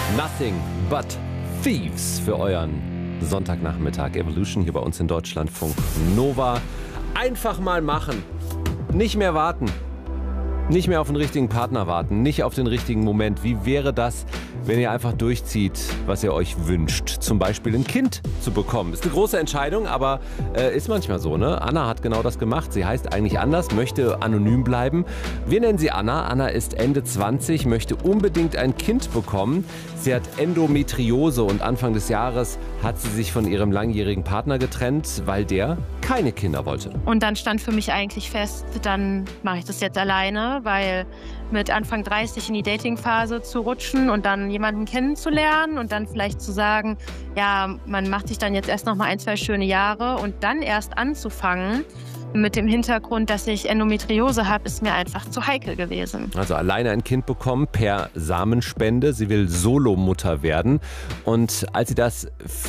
Nothing but Thieves für euren Sonntagnachmittag. Evolution hier bei uns in Deutschlandfunk Nova. Einfach mal machen. Nicht mehr warten. Nicht mehr auf den richtigen Partner warten. Nicht auf den richtigen Moment. Wie wäre das, wenn ihr einfach durchzieht, was ihr euch wünscht? Zum Beispiel ein Kind zu bekommen. Ist eine große Entscheidung, aber ist manchmal so, ne? Anna hat genau das gemacht. Sie heißt eigentlich anders, möchte anonym bleiben. Wir nennen sie Anna. Anna ist Ende 20, möchte unbedingt ein Kind bekommen. Sie hat Endometriose und Anfang des Jahres hat sie sich von ihrem langjährigen Partner getrennt, weil der keine Kinder wollte. Und dann stand für mich eigentlich fest, dann mache ich das jetzt alleine, weil mit Anfang 30 in die Datingphase zu rutschen und dann jemanden kennenzulernen und dann vielleicht zu sagen, ja, man macht sich dann jetzt erst noch mal 1, 2 schöne Jahre und dann erst anzufangen, mit dem Hintergrund, dass ich Endometriose habe, ist mir einfach zu heikel gewesen. Also alleine ein Kind bekommen per Samenspende. Sie will Solomutter werden. Und als sie das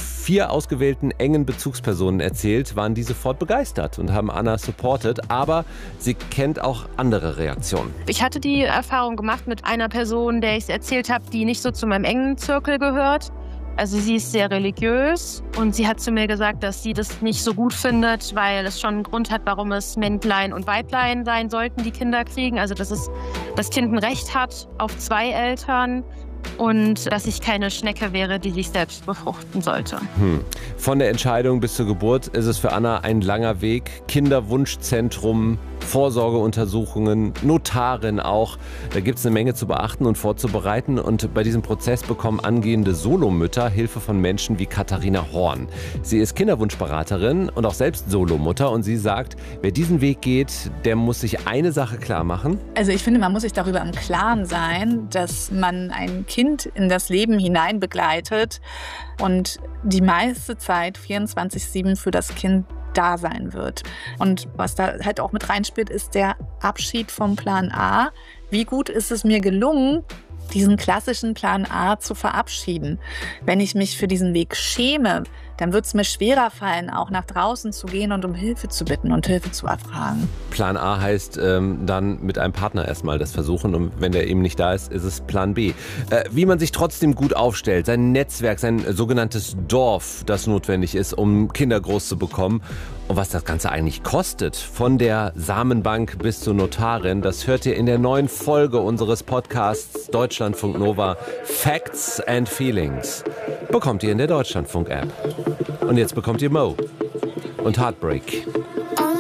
4 ausgewählten engen Bezugspersonen erzählt, waren die sofort begeistert und haben Anna supportet. Aber sie kennt auch andere Reaktionen. Ich hatte die Erfahrung gemacht mit einer Person, der ich es erzählt habe, die nicht so zu meinem engen Zirkel gehört. Also sie ist sehr religiös und sie hat zu mir gesagt, dass sie das nicht so gut findet, weil es schon einen Grund hat, warum es Männlein und Weiblein sein sollten, die Kinder kriegen. Also dass das Kind ein Recht hat auf 2 Eltern und dass ich keine Schnecke wäre, die sich selbst befruchten sollte. Von der Entscheidung bis zur Geburt ist es für Anna ein langer Weg. Kinderwunschzentrum, Vorsorgeuntersuchungen, Notarin auch. Da gibt es eine Menge zu beachten und vorzubereiten. Und bei diesem Prozess bekommen angehende Solomütter Hilfe von Menschen wie Katharina Horn. Sie ist Kinderwunschberaterin und auch selbst Solomutter. Und sie sagt, wer diesen Weg geht, der muss sich eine Sache klar machen. Also ich finde, man muss sich darüber im Klaren sein, dass man ein Kind in das Leben hinein begleitet und die meiste Zeit 24/7 für das Kind da sein wird. Und was da halt auch mit reinspielt, ist der Abschied vom Plan A. Wie gut ist es mir gelungen, diesen klassischen Plan A zu verabschieden? Wenn ich mich für diesen Weg schäme, dann wird es mir schwerer fallen, auch nach draußen zu gehen und um Hilfe zu bitten und Hilfe zu erfragen. Plan A heißt dann mit einem Partner erstmal das versuchen und wenn der eben nicht da ist, ist es Plan B. Wie man sich trotzdem gut aufstellt, sein Netzwerk, sein sogenanntes Dorf, das notwendig ist, um Kinder groß zu bekommen und was das Ganze eigentlich kostet, von der Samenbank bis zur Notarin, das hört ihr in der neuen Folge unseres Podcasts Deutschlandfunk Nova Facts and Feelings. Bekommt ihr in der Deutschlandfunk-App. Und jetzt bekommt ihr Mo und Heartbreak.